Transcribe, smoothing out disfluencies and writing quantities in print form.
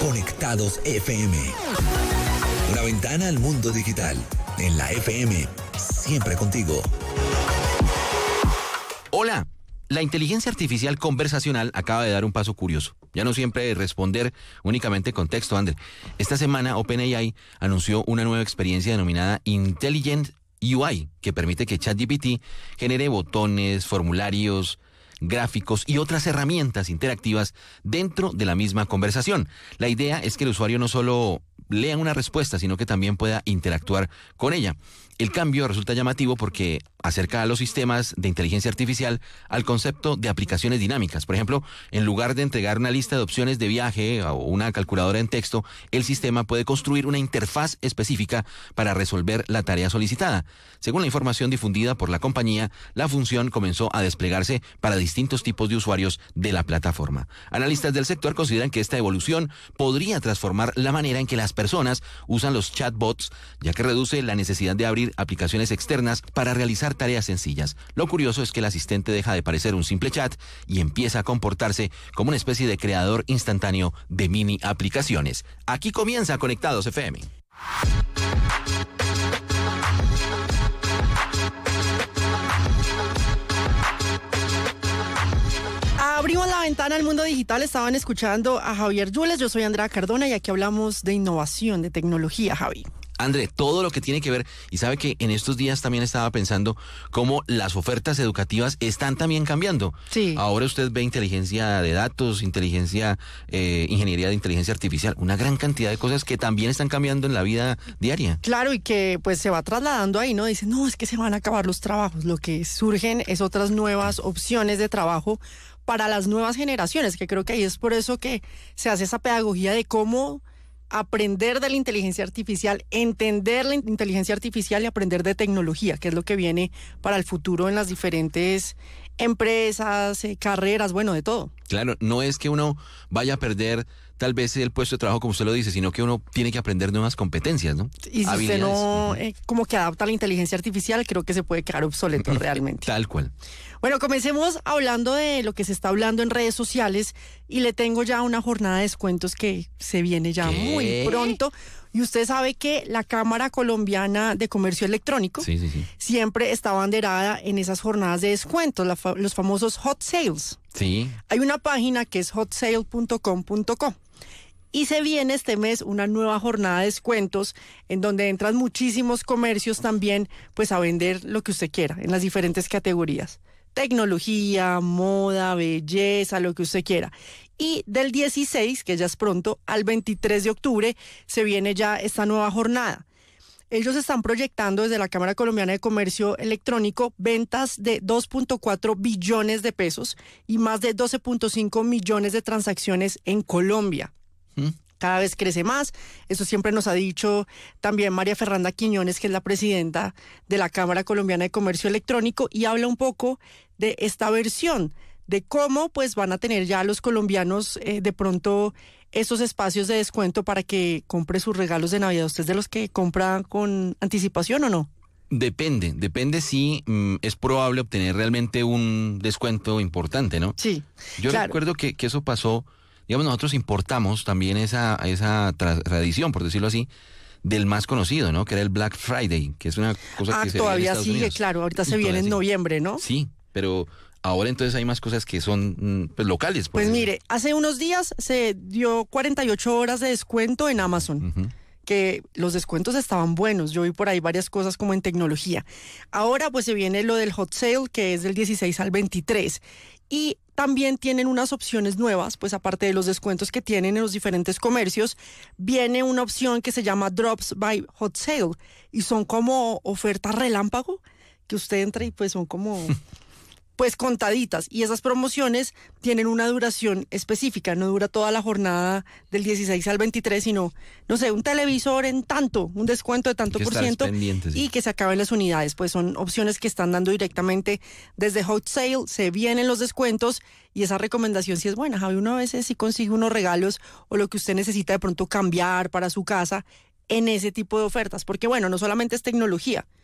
Conectados FM. Una ventana al mundo digital. En la FM, siempre contigo. Hola, la inteligencia artificial conversacional acaba de dar un paso curioso. Ya no siempre responder únicamente con texto, Ander. Esta semana OpenAI anunció una nueva experiencia denominada Intelligent UI, que permite que ChatGPT genere botones, formularios, gráficos y otras herramientas interactivas dentro de la misma conversación. La idea es que el usuario no solo lea una respuesta, sino que también pueda interactuar con ella. El cambio resulta llamativo porque acerca a los sistemas de inteligencia artificial al concepto de aplicaciones dinámicas. Por ejemplo, en lugar de entregar una lista de opciones de viaje o una calculadora en texto, el sistema puede construir una interfaz específica para resolver la tarea solicitada. Según la información difundida por la compañía, la función comenzó a desplegarse para distintos tipos de usuarios de la plataforma. Analistas del sector consideran que esta evolución podría transformar la manera en que las personas usan los chatbots, ya que reduce la necesidad de abrir aplicaciones externas para realizar tareas sencillas. Lo curioso es que el asistente deja de parecer un simple chat y empieza a comportarse como una especie de creador instantáneo de mini aplicaciones. Aquí comienza Conectados FM. Abrimos la ventana al mundo digital. Estaban escuchando a Javier Yules. Yo soy Andrea Cardona y aquí hablamos de innovación, de tecnología, Javi. André, todo lo que tiene que ver, y sabe que en estos días también estaba pensando cómo las ofertas educativas están también cambiando. Sí. Ahora usted ve inteligencia de datos, ingeniería de inteligencia artificial, una gran cantidad de cosas que también están cambiando en la vida diaria. Claro, y que pues se va trasladando ahí, ¿no? Dicen, no, es que se van a acabar los trabajos. Lo que surgen es otras nuevas opciones de trabajo para las nuevas generaciones, que creo que ahí es por eso que se hace esa pedagogía de cómo aprender de la inteligencia artificial, entender la inteligencia artificial y aprender de tecnología, que es lo que viene para el futuro en las diferentes empresas, carreras, bueno, de todo. Claro, no es que uno vaya a perder tal vez el puesto de trabajo como usted lo dice, sino que uno tiene que aprender nuevas competencias, ¿no? Y si usted no como que adapta la inteligencia artificial, creo que se puede quedar obsoleto realmente. Tal cual. Bueno, comencemos hablando de lo que se está hablando en redes sociales y le tengo ya una jornada de descuentos que se viene ya muy pronto. Y usted sabe que la Cámara Colombiana de Comercio Electrónico siempre está abanderada en esas jornadas de descuentos, los famosos hot sales. Sí. Hay una página que es hotsale.com.co. Y se viene este mes una nueva jornada de descuentos en donde entran muchísimos comercios también pues a vender lo que usted quiera en las diferentes categorías. Tecnología, moda, belleza, lo que usted quiera. Y del 16, que ya es pronto, al 23 de octubre se viene ya esta nueva jornada. Ellos están proyectando desde la Cámara Colombiana de Comercio Electrónico ventas de 2.4 billones de pesos y más de 12.5 millones de transacciones en Colombia. Cada vez crece más. Eso siempre nos ha dicho también María Fernanda Quiñones, que es la presidenta de la Cámara Colombiana de Comercio Electrónico, y habla un poco de esta versión, de cómo pues van a tener ya los colombianos de pronto esos espacios de descuento para que compre sus regalos de Navidad. ¿Usted es de los que compra con anticipación o no? Depende si es probable obtener realmente un descuento importante, ¿no? Sí. Yo recuerdo que eso pasó. Digamos, nosotros importamos también esa tradición, por decirlo así, del más conocido, ¿no? Que era el Black Friday, que es una cosa que se todavía ve en Estados sigue, Unidos. claro, ahorita se viene en noviembre, ¿no? Sí, pero ahora entonces hay más cosas que son pues, locales. Pues mire, hace unos días se dio 48 horas de descuento en Amazon. Que los descuentos estaban buenos. Yo vi por ahí varias cosas como en tecnología. Ahora pues se viene lo del hot sale, que es del 16 al 23. Y también tienen unas opciones nuevas, pues aparte de los descuentos que tienen en los diferentes comercios, viene una opción que se llama Drops by Hot Sale. Y son como ofertas relámpago, que usted entra y pues son como pues contaditas, y esas promociones tienen una duración específica, no dura toda la jornada del 16 al 23, sino, no sé, un televisor en tanto, un descuento de tanto por ciento, y que se acaben las unidades. Pues son opciones que están dando directamente desde Hot Sale, se vienen los descuentos, y esa recomendación sí es buena, Javi. Uno a veces sí consigue unos regalos o lo que usted necesita de pronto cambiar para su casa en ese tipo de ofertas, porque bueno, no solamente es tecnología,